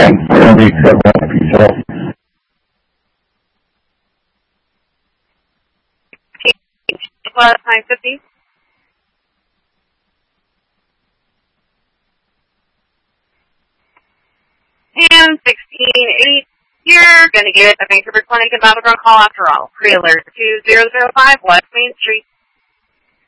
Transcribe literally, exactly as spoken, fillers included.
Plus nine fifty. And sixteen eighty. You're going to get a Vancouver Clinic and Battleground call after all. Pre-alert two zero zero five West Main Street.